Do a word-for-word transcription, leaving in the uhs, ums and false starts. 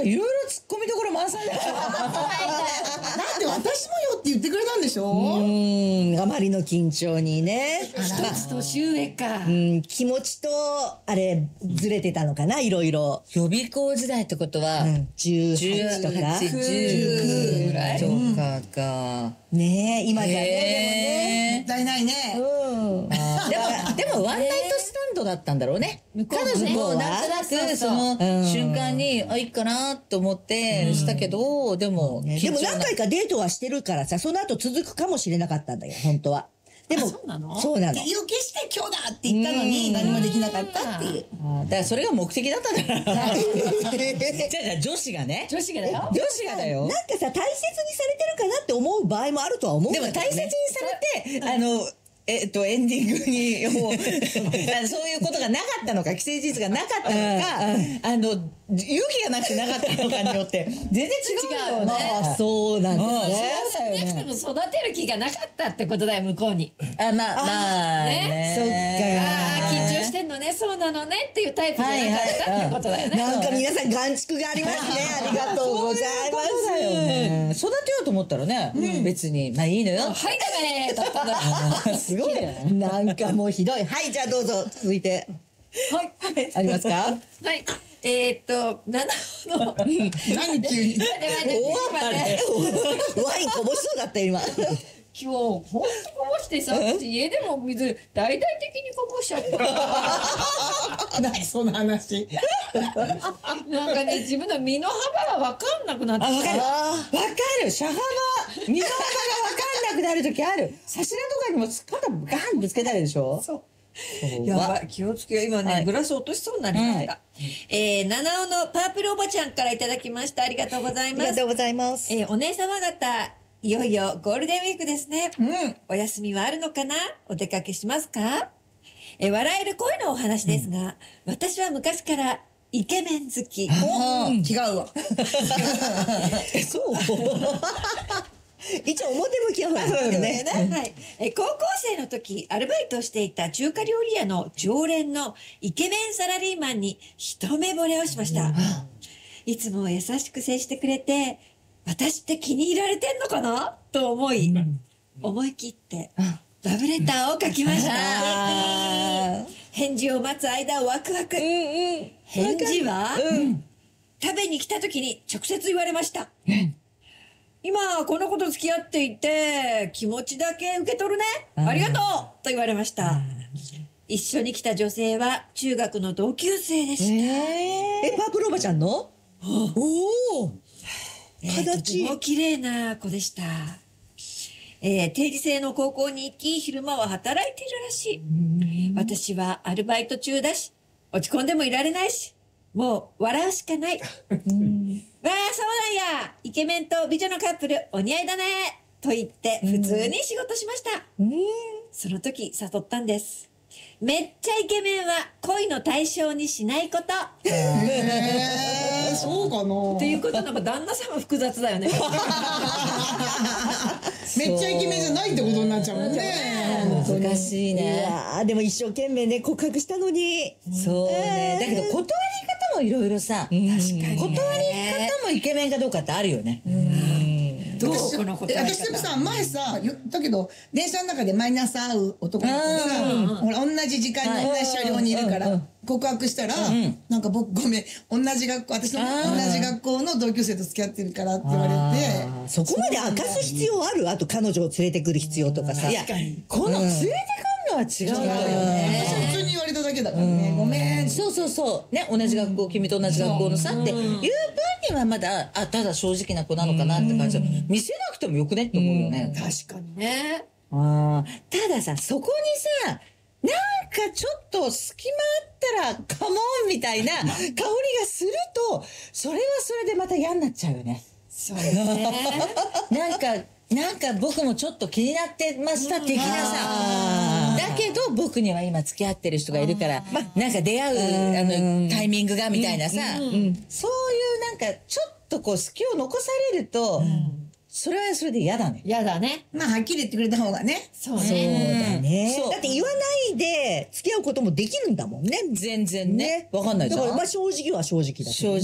いろいろ突っ込みどころ満載だよ。 だって私もよって言ってくれたんでしょ。 うーん、あまりの緊張にね。 一つ年上か。 うん、気持ちと、あれ、ずれてたのかな、いろいろ。 予備校時代ってことは、 うん、じゅうはちとか。 じゅうはち、じゅうぐらいとかか。 ねえ、今じゃね、 へもったいないね。 でもね。うん。 でも、でもワンナイトスタンドだったんだろうね。彼女もなんとなくその瞬間に、あ、いいかなと思ってしたけど、でも、 でも何回かデートはしてるからさ、その後続くかもしれなかったんだよ、本当は。でも、 そうなの？ そうなの。 意を決して今日だって言ったのに何もできなかったっていう。 だからそれが目的だったんじゃない？じゃあじゃあ女子がね。 女子がだよ。 女子がだよ。 なんかさ、大切にされてるかなって思う場合もあるとは思うんだけどね。 でも大切にされて、あの、えっと、エンディングに、もう、あのそういうことがなかったのか、既成事実がなかったのか、あの、勇気がなくてなかったのかによって、全然違うよね。 ああ、そうなんですね。 そうだよね。でも育てる気がなかったってことだよ、向こうに。 あ、まあ、まあ、 ね。 そっああ、 か。 緊張してんのね、そうなのねっていうタイプじゃなかったってことだよね。 なんか皆さん眼蓄がありますね。ありがとうございます。 そうだよね。育てようと思ったらね、別に、まあいいのよ。 はいだねだったんだ。 すごいね。なんかもうひどい。はい、じゃあどうぞ、続いて。 はい。 ありますか？ はい。えー、っと、ななの。 何急に。 待って待って待って。 ワインこぼしそうだったよ、今。 今日、ほんとこぼしてさ、家でも水、大々的にこぼしちゃった。 何その話。 なんかね、自分の身の幅がわかんなくなってあ、わかる。 きた。 わかる。車幅、身の幅がわかんなくなるときある。柱とかにも肩ガンぶつけたりでしょ？ そう。やばい、気をつけよう。今ね、 はいグラス落としそうになりました。えー、七尾のパープルおばちゃんからいただきました。ありがとうございます。 ありがとうございます。 えー、お姉様方、いよいよゴールデンウィークですね。 うん。 お休みはあるのかな？お出かけしますか？えー、笑える声のお話ですが、私は昔からイケメン好き。 お違うわ。 そう一応表向きはほらそうよね。 はい。えー、高校生の時、アルバイトをしていた中華料理屋の常連のイケメンサラリーマンに一目惚れをしました。いつも優しく接してくれて、私って気に入られてんのかなと思い、思い切ってラブレターを書きました。返事を待つ間ワクワク。返事は、食べに来た時に直接言われました。今この子と付き合っていて気持ちだけ受け取るね。ありがとうと言われました。一緒に来た女性は中学の同級生でした。 え、パープルおばちゃんの？おお。 えー、とても綺麗な子でした。えー、定時制の高校に行き、昼間は働いているらしい。私はアルバイト中だし、落ち込んでもいられないし、もう笑うしかない。わあ、そうなんや、イケメンと美女のカップルお似合いだねと言って普通に仕事しました。その時誘ったんです。めっちゃイケメンは恋の対象にしないこと。 えー、そうかな。 っていうことなんか旦那様複雑だよね。 めっちゃイケメンじゃないってことになっちゃうもんね。 難しいいね。 やーでも一生懸命ね告白したのに。 そうね。だけど断り方もいろいろさ、断り方もイケメンかどうかってあるよね。 どうこの答え方。 私でもさ、前さ、言ったけど、電車の中でマイナス会う男の子がさ、ほら、同じ時間に同じ車両にいるから、告白したら、なんか僕ごめん、同じ学校、私の同じ学校の同級生と付き合ってるからって言われて、 そこまで明かす必要ある？あと彼女を連れてくる必要とかさ。 いや、この連れてくるのは違うよね。 私は普通に言われただけだからね、ごめん。 そうそうそう。ね、同じ学校、君と同じ学校のさっていう分にはまだ、あ、ただ正直な子なのかなって感じ。見せなくてもよくねって思うよね。 確かにね。 ああ、たださ、そこにさ、なんかちょっと隙間あったらカモンみたいな香りがすると、それはそれでまた嫌になっちゃうよね。 そうですね。 なんか、なんか僕もちょっと気になってました的なさ。だけど僕には今付き合ってる人がいるから、なんか出会う、あの、タイミングがみたいなさ、そういうなんかちょっとこう隙を残されると、それはそれで嫌だね。 嫌だね。 まあ、はっきり言ってくれた方がね。 そうそうね。 だね。 そうだって言わないで付き合うこともできるんだもんね。 全然ね。わかんないじゃん。 だからまあ正直は正直だけどね。